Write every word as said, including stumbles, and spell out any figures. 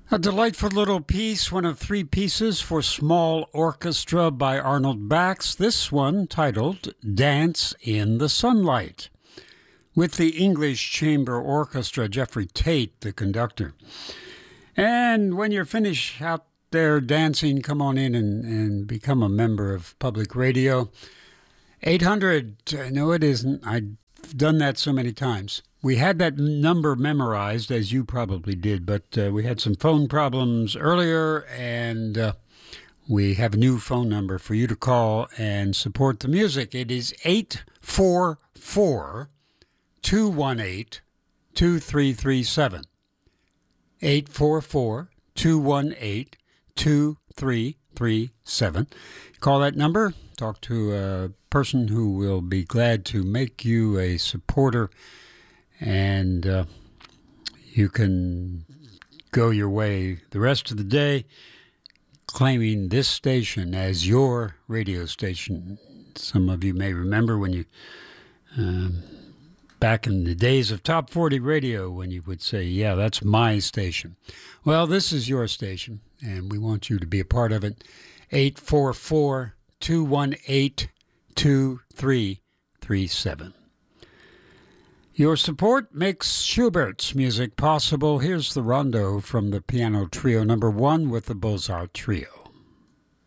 A delightful little piece, one of three pieces for small orchestra by Arnold Bax, this one titled Dance in the Sunlight, with the English Chamber Orchestra, Jeffrey Tate, the conductor. And when you're finished out there dancing, come on in and, and become a member of Public Radio. eight hundred, no it isn't, I've done that so many times. We had that number memorized, as you probably did, but uh, we had some phone problems earlier, and uh, we have a new phone number for you to call and support the music. It is eight four four, two one eight, two three three seven. eight four four, two one eight, two three three seven. Call that number, talk to a person who will be glad to make you a supporter, and uh, you can go your way the rest of the day claiming this station as your radio station. Some of you may remember when you, um, back in the days of Top forty Radio, when you would say, yeah, that's my station. Well, this is your station, and we want you to be a part of it. eight four four, two one eight, two three three seven. Your support makes Schubert's music possible. Here's the rondo from the piano trio number one with the Beaux-Arts Trio.